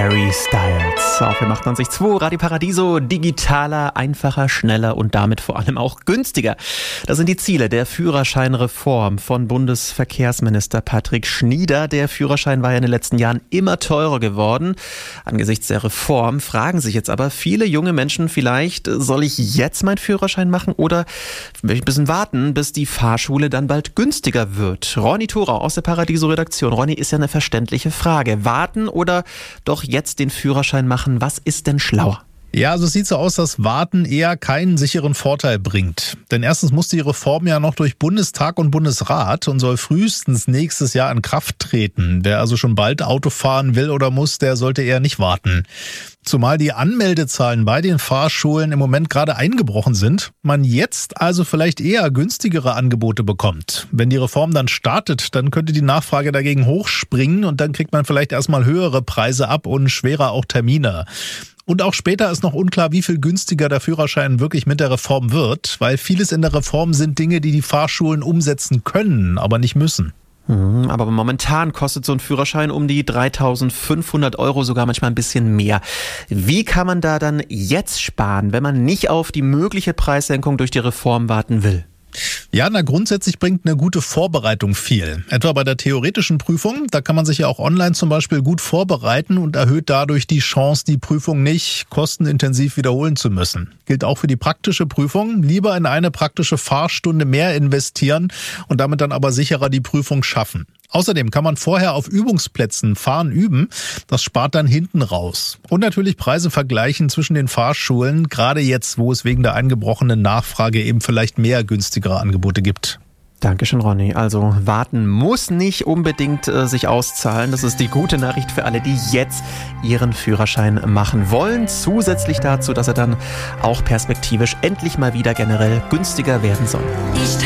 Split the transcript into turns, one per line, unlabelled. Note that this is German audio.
Harry Styles. Auf dem 98.2 Radio Paradiso, digitaler, einfacher, schneller und damit vor allem auch günstiger. Das sind die Ziele der Führerscheinreform von Bundesverkehrsminister Patrick Schnieder. Der Führerschein war ja in den letzten Jahren immer teurer geworden. Angesichts der Reform fragen sich jetzt aber viele junge Menschen vielleicht, soll ich jetzt meinen Führerschein machen oder will ich ein bisschen warten, bis die Fahrschule dann bald günstiger wird? Ronny Thorau aus der Paradiso-Redaktion. Ronny, ist ja eine verständliche Frage. Warten oder doch jetzt den Führerschein machen? Was ist denn schlauer?
Ja, also es sieht so aus, dass Warten eher keinen sicheren Vorteil bringt. Denn erstens muss die Reform ja noch durch Bundestag und Bundesrat und soll frühestens nächstes Jahr in Kraft treten. Wer also schon bald Auto fahren will oder muss, der sollte eher nicht warten. Zumal die Anmeldezahlen bei den Fahrschulen im Moment gerade eingebrochen sind, man jetzt also vielleicht eher günstigere Angebote bekommt. Wenn die Reform dann startet, dann könnte die Nachfrage dagegen hochspringen und dann kriegt man vielleicht erstmal höhere Preise ab und schwerer auch Termine. Und auch später ist noch unklar, wie viel günstiger der Führerschein wirklich mit der Reform wird, weil vieles in der Reform sind Dinge, die die Fahrschulen umsetzen können, aber nicht müssen.
Aber momentan kostet so ein Führerschein um die 3.500 €, sogar manchmal ein bisschen mehr. Wie kann man da dann jetzt sparen, wenn man nicht auf die mögliche Preissenkung durch die Reform warten will?
Ja, grundsätzlich bringt eine gute Vorbereitung viel. Etwa bei der theoretischen Prüfung, da kann man sich ja auch online zum Beispiel gut vorbereiten und erhöht dadurch die Chance, die Prüfung nicht kostenintensiv wiederholen zu müssen. Gilt auch für die praktische Prüfung. Lieber in eine praktische Fahrstunde mehr investieren und damit dann aber sicherer die Prüfung schaffen. Außerdem kann man vorher auf Übungsplätzen fahren üben. Das spart dann hinten raus. Und natürlich Preise vergleichen zwischen den Fahrschulen, gerade jetzt, wo es wegen der eingebrochenen Nachfrage eben vielleicht mehr günstigere Angebote gibt.
Dankeschön, Ronny. Also warten muss nicht unbedingt sich auszahlen. Das ist die gute Nachricht für alle, die jetzt ihren Führerschein machen wollen. Zusätzlich dazu, dass er dann auch perspektivisch endlich mal wieder generell günstiger werden soll.